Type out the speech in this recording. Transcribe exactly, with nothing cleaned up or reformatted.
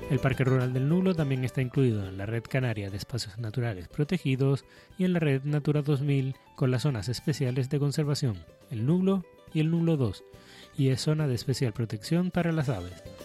El Parque Rural del Nublo también está incluido en la Red Canaria de Espacios Naturales Protegidos y en la Red Natura dos mil con las zonas especiales de conservación, el Nublo y el Nublo dos, y es zona de especial protección para las aves.